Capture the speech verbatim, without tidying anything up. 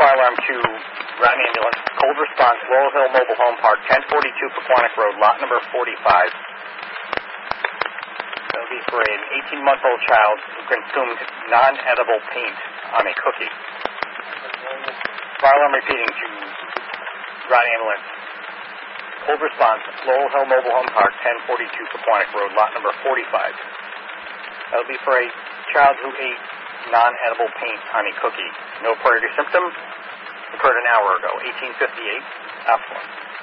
fire alarm to Ground Ambulance. Cold response, Laurel Hill Mobile Home Park, ten forty-two Pequannock Road, lot number forty-five. That will be for an eighteen-month-old child who consumed non-edible paint on a cookie. Fire alarm repeating to Ground Ambulance. Cold response, Laurel Hill Mobile Home Park, ten forty-two Pequannock Road, lot number forty-five. That will be for a child who ate non-edible paint on a cookie. No prior symptom. Occurred an hour ago, eighteen fifty-eight. Option one.